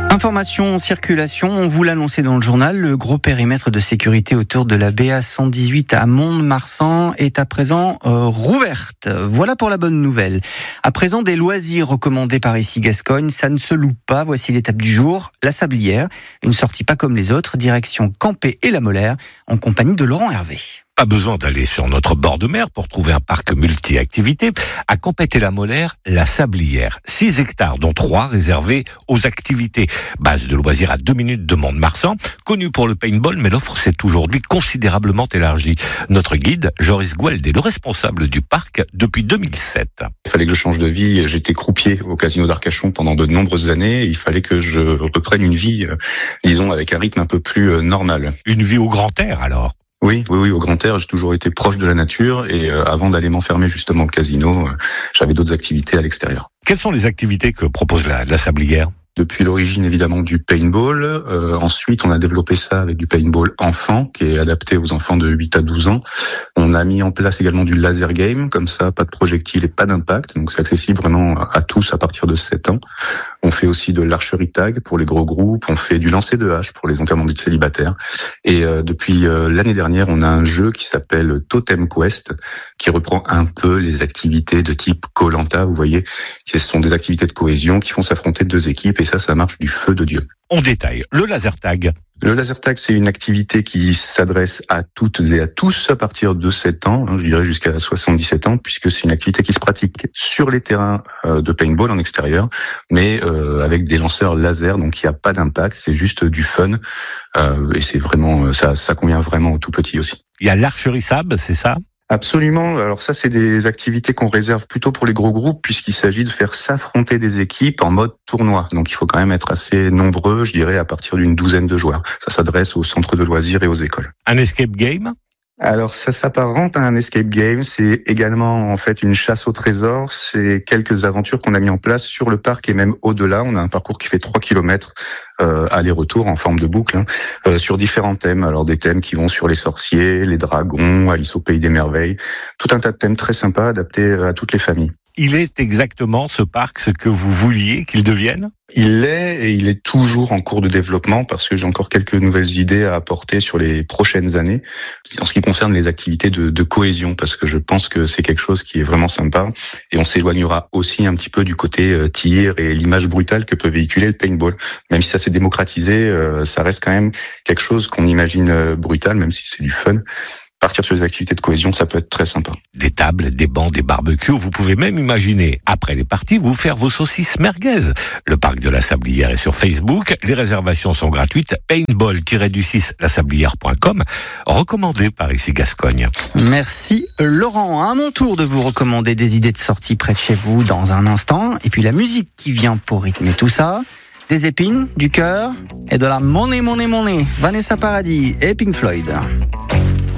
Information, circulation, on vous l'annonçait dans le journal, le gros périmètre de sécurité autour de la BA 118 à Mont-de-Marsan est à présent rouverte. Voilà pour la bonne nouvelle. À présent, des loisirs recommandés par ici Gascogne, ça ne se loupe pas. Voici l'étape du jour, la Sablière, une sortie pas comme les autres, direction Campé et la Molaire, en compagnie de Laurent Hervé. Pas besoin d'aller sur notre bord de mer pour trouver un parc multi-activités. À Campet-et-la-Molaire, la Sablière. 6 hectares, dont 3 réservés aux activités. Base de loisirs à 2 minutes de Mont-de-Marsan. Connue pour le paintball, mais l'offre s'est aujourd'hui considérablement élargie. Notre guide, Joris Gueld, est le responsable du parc depuis 2007. Il fallait que je change de vie. J'étais croupier au casino d'Arcachon pendant de nombreuses années. Il fallait que je reprenne une vie, disons, avec un rythme un peu plus normal. Une vie au grand air, alors? Oui, au grand air, j'ai toujours été proche de la nature et avant d'aller m'enfermer justement au casino, j'avais d'autres activités à l'extérieur. Quelles sont les activités que propose la Sablière ? Depuis l'origine évidemment du paintball, ensuite on a développé ça avec du paintball enfant qui est adapté aux enfants de 8 à 12 ans. On a mis en place également du laser game, comme ça pas de projectiles et pas d'impact, donc c'est accessible vraiment à tous à partir de 7 ans. On fait aussi de l'archerie tag pour les gros groupes, on fait du lancer de hache pour les enterrements de célibataires. Et depuis l'année dernière, on a un jeu qui s'appelle Totem Quest, qui reprend un peu les activités de type Koh-Lanta, vous voyez. Ce sont des activités de cohésion qui font s'affronter 2 équipes et ça marche du feu de Dieu. On détaille. Le laser tag. Le laser tag, c'est une activité qui s'adresse à toutes et à tous à partir de 7 ans, je dirais jusqu'à 77 ans, puisque c'est une activité qui se pratique sur les terrains de paintball en extérieur, mais avec des lanceurs laser, donc il n'y a pas d'impact, c'est juste du fun, et c'est vraiment ça convient vraiment aux tout petits aussi. Il y a l'archerie sable, c'est ça ? Absolument. Alors ça, c'est des activités qu'on réserve plutôt pour les gros groupes puisqu'il s'agit de faire s'affronter des équipes en mode tournoi. Donc il faut quand même être assez nombreux, je dirais, à partir d'une 12aine de joueurs. Ça s'adresse aux centres de loisirs et aux écoles. Un escape game ? Alors ça s'apparente à un escape game, c'est également en fait une chasse au trésor, c'est quelques aventures qu'on a mis en place sur le parc et même au-delà. On a un parcours qui fait 3 km aller-retour en forme de boucle sur différents thèmes. Alors des thèmes qui vont sur les sorciers, les dragons, Alice au pays des merveilles, tout un tas de thèmes très sympas adaptés à toutes les familles. Il est exactement ce parc ce que vous vouliez qu'il devienne ? Il l'est et il est toujours en cours de développement parce que j'ai encore quelques nouvelles idées à apporter sur les prochaines années en ce qui concerne les activités de cohésion parce que je pense que c'est quelque chose qui est vraiment sympa et on s'éloignera aussi un petit peu du côté tir et l'image brutale que peut véhiculer le paintball. Même si ça s'est démocratisé, ça reste quand même quelque chose qu'on imagine brutal même si c'est du fun. Partir sur les activités de cohésion, ça peut être très sympa. Des tables, des bancs, des barbecues. Vous pouvez même imaginer, après les parties, vous faire vos saucisses merguez. Le parc de la Sablière est sur Facebook. Les réservations sont gratuites. paintball-lasablière.com. Recommandé par ici Gascogne. Merci Laurent. À mon tour de vous recommander des idées de sortie près de chez vous dans un instant. Et puis la musique qui vient pour rythmer tout ça. Des épines, du cœur et de la money. Vanessa Paradis et Pink Floyd.